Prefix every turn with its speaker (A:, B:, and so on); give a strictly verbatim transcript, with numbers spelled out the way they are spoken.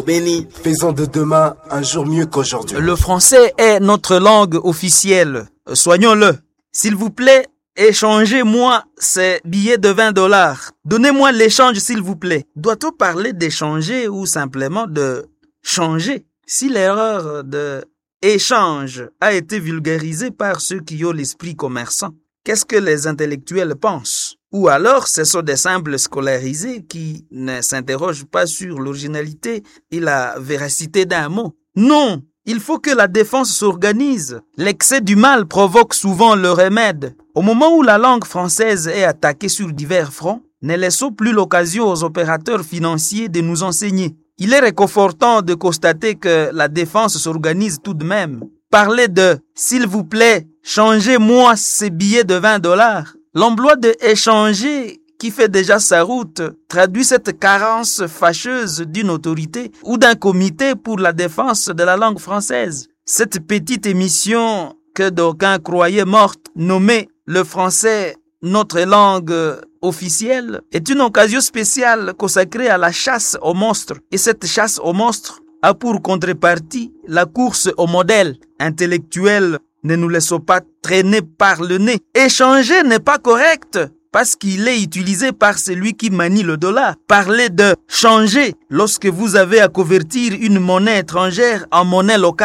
A: Béni, faisons de demain un jour mieux qu'aujourd'hui.
B: Le français est notre langue officielle. Soignons-le. S'il vous plaît, échangez-moi ces billets de vingt dollars. Donnez-moi l'échange, s'il vous plaît. Doit-on parler d'échanger ou simplement de changer? Si l'erreur de échange a été vulgarisée par ceux qui ont l'esprit commerçant, qu'est-ce que les intellectuels pensent? Ou alors, ce sont des simples scolarisés qui ne s'interrogent pas sur l'originalité et la véracité d'un mot. Non, il faut que la défense s'organise. L'excès du mal provoque souvent le remède. Au moment où la langue française est attaquée sur divers fronts, ne laissons plus l'occasion aux opérateurs financiers de nous enseigner. Il est réconfortant de constater que la défense s'organise tout de même. Parler de « s'il vous plaît, changez-moi ces billets de vingt dollars ». L'emploi de « échanger » qui fait déjà sa route traduit cette carence fâcheuse d'une autorité ou d'un comité pour la défense de la langue française. Cette petite émission que d'aucuns croyaient morte, nommée « Le français, notre langue officielle », est une occasion spéciale consacrée à la chasse aux monstres. Et cette chasse aux monstres a pour contrepartie la course au modèle intellectuel. Ne nous laissons pas traîner par le nez. Échanger n'est pas correct parce qu'il est utilisé par celui qui manie le dollar. Parlez de changer lorsque vous avez à convertir une monnaie étrangère en monnaie locale.